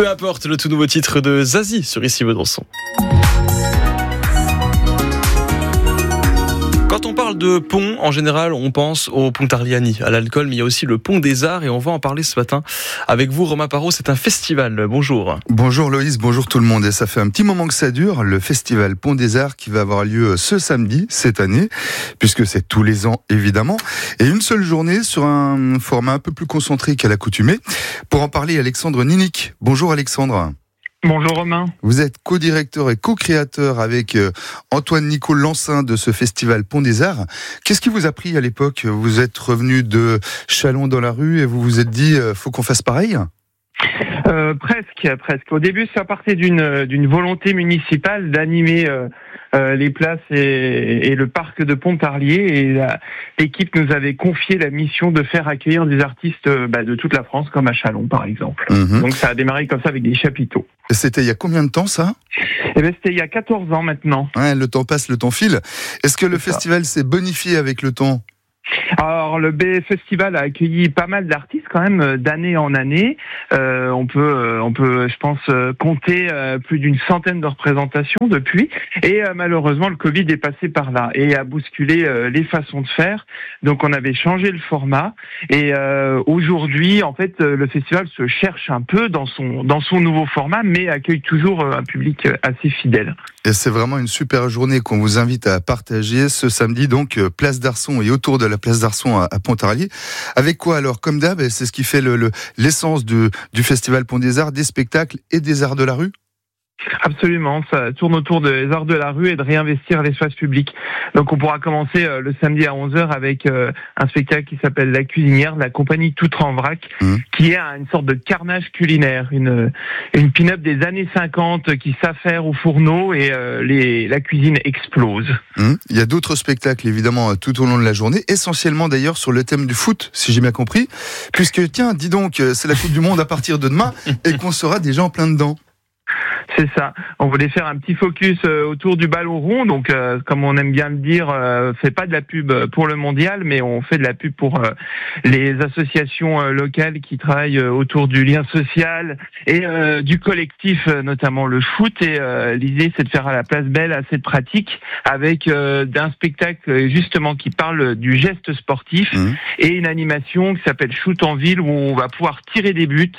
Peu importe, le tout nouveau titre de Zazie sur Ici Besançon. Quand on parle de pont, en général, on pense au Pontarliani, à l'alcool, mais il y a aussi le Pont des Arts et on va en parler ce matin avec vous, Romain Parot. C'est un festival. Bonjour. Bonjour Loïs, bonjour tout le monde. Et ça fait un petit moment que ça dure, le festival Pont des Arts qui va avoir lieu ce samedi, cette année, puisque c'est tous les ans évidemment, et une seule journée sur un format un peu plus concentré qu'à l'accoutumée. Pour en parler, Alexandre Ninic. Bonjour Alexandre. Bonjour Romain. Vous êtes co-directeur et co-créateur avec Antoine Nicole Lancin de ce festival Pont des Arts. Qu'est-ce qui vous a pris à l'époque ? Vous êtes revenu de Châlons dans la rue et vous vous êtes dit faut qu'on fasse pareil ? Presque. Au début, ça partait d'une volonté municipale d'animer les places et le parc de Pontarlier, et l'équipe nous avait confié la mission de faire accueillir des artistes de toute la France, comme à Châlons par exemple. Donc ça a démarré comme ça avec des chapiteaux. Et c'était il y a combien de temps ça ? C'était il y a 14 ans maintenant. Ouais, le temps passe, le temps file. Est-ce que le festival s'est bonifié avec le temps ? Alors le B Festival a accueilli pas mal d'artistes quand même d'année en année. On peut, je pense, compter plus d'une centaine de représentations depuis. Et malheureusement, le Covid est passé par là et a bousculé les façons de faire. Donc on avait changé le format. Et aujourd'hui, en fait, le festival se cherche un peu dans son nouveau format, mais accueille toujours un public assez fidèle. Et c'est vraiment une super journée qu'on vous invite à partager ce samedi, donc place d'Arçon et autour de la place d'Arçon à Pontarlier. Avec quoi alors ? Comme d'hab, c'est ce qui fait l'essence du festival Pont des Arts, des spectacles et des arts de la rue ? Absolument, ça tourne autour des arts de la rue et de réinvestir l'espace public. Donc on pourra commencer le samedi à 11h avec un spectacle qui s'appelle La Cuisinière, de la compagnie Tout en vrac, qui est une sorte de carnage culinaire, une pin-up des années 50 qui s'affaire au fourneau et la cuisine explose. Il y a d'autres spectacles évidemment tout au long de la journée, essentiellement d'ailleurs sur le thème du foot, si j'ai bien compris, puisque tiens, dis donc, c'est la Coupe du Monde à partir de demain et qu'on sera déjà en plein dedans. C'est ça. On voulait faire un petit focus autour du ballon rond. Donc, comme on aime bien le dire, fait pas de la pub pour le mondial, mais on fait de la pub pour les associations locales qui travaillent autour du lien social et du collectif, notamment le foot. Et l'idée, c'est de faire à la place belle assez de pratique avec un spectacle justement qui parle du geste sportif et une animation qui s'appelle Shoot en ville où on va pouvoir tirer des buts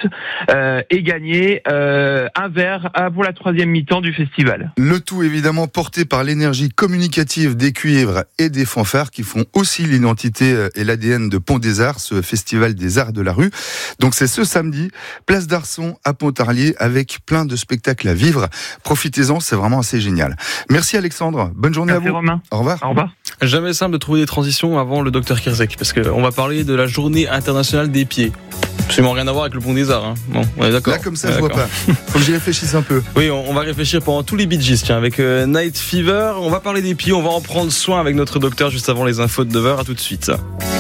et gagner un verre pour la 3e mi-temps du festival. Le tout évidemment porté par l'énergie communicative des cuivres et des fanfares qui font aussi l'identité et l'ADN de Pont des Arts, ce festival des arts de la rue. Donc c'est ce samedi, place d'Arçon à Pontarlier avec plein de spectacles à vivre. Profitez-en, c'est vraiment assez génial. Merci Alexandre, bonne journée. Merci à vous. Romain. Au revoir. Au revoir. Jamais simple de trouver des transitions avant le Dr Kirzek, parce qu'on va parler de la journée internationale des pieds. Absolument rien à voir avec le Pont des Arts. Bon, on est d'accord. Là comme ça, je vois pas. Faut que j'y réfléchisse un peu. Oui, on va réfléchir pendant tous les Bee Gees, tiens, avec Night Fever. On va parler des pieds, on va en prendre soin avec notre docteur juste avant les infos de 9h. À tout de suite.